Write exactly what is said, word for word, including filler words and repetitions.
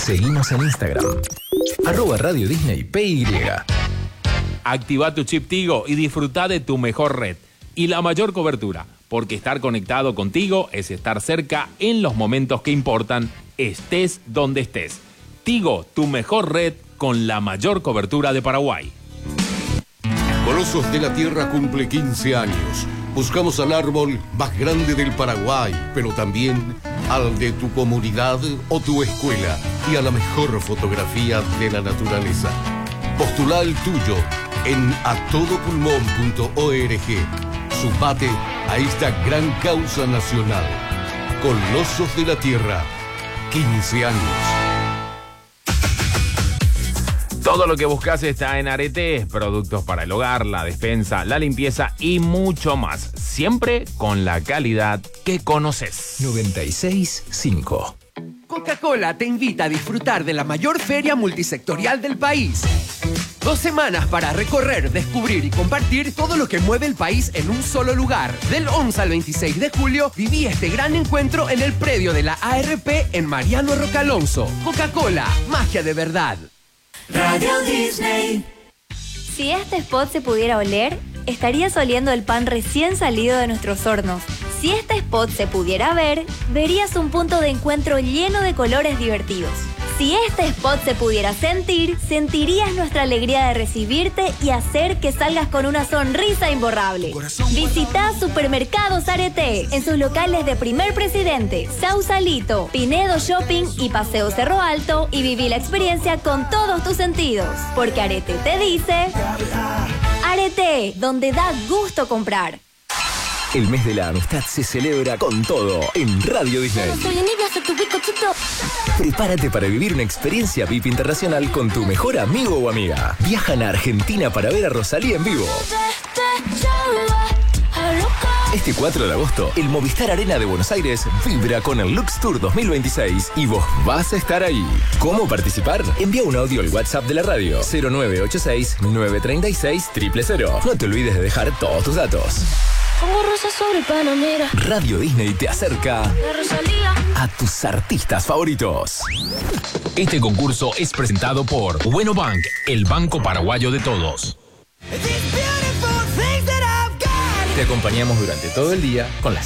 Seguimos en Instagram. Arroba Radio Disney P Y. Activa tu chip Tigo y disfruta de tu mejor red y la mayor cobertura, porque estar conectado contigo es estar cerca en los momentos que importan, estés donde estés. Tigo, tu mejor red con la mayor cobertura de Paraguay. Colosos de la Tierra cumple quince años. Buscamos al árbol más grande del Paraguay, pero también al de tu comunidad o tu escuela y a la mejor fotografía de la naturaleza. Postula el tuyo en a todo pulmón punto org. Sumate a esta gran causa nacional. Colosos de la Tierra, quince años. Todo lo que buscas está en Arete, productos para el hogar, la despensa, la limpieza y mucho más. Siempre con la calidad que conoces. noventa y seis punto cinco. Coca-Cola te invita a disfrutar de la mayor feria multisectorial del país. Dos semanas para recorrer, descubrir y compartir todo lo que mueve el país en un solo lugar. Del once al veintiséis de julio, viví este gran encuentro en el predio de la A R P en Mariano Rocalonso. Coca-Cola, magia de verdad. Radio Disney. Si este spot se pudiera oler, estarías oliendo el pan recién salido de nuestros hornos. Si este spot se pudiera ver, verías un punto de encuentro lleno de colores divertidos. Si este spot se pudiera sentir, sentirías nuestra alegría de recibirte y hacer que salgas con una sonrisa imborrable. Visita Supermercados Arete en sus locales de Primer Presidente, Sausalito, Pinedo Shopping y Paseo Cerro Alto y viví la experiencia con todos tus sentidos. Porque Arete te dice... Arete, donde da gusto comprar. El mes de la amistad se celebra con todo en Radio Disney. Prepárate para vivir una experiencia V I P internacional con tu mejor amigo o amiga. Viajan a Argentina para ver a Rosalía en vivo. Este cuatro de agosto, el Movistar Arena de Buenos Aires vibra con el Lux Tour dos mil veintiséis y vos vas a estar ahí. ¿Cómo participar? Envía un audio al WhatsApp de la radio cero nueve ocho seis, nueve tres seis, cero cero cero. No te olvides de dejar todos tus datos. Pongo rosas sobre Panamera. Radio Disney te acerca La Rosalía. a tus artistas favoritos. Este concurso es presentado por Bueno Bank, el banco paraguayo de todos. Te acompañamos durante todo el día con las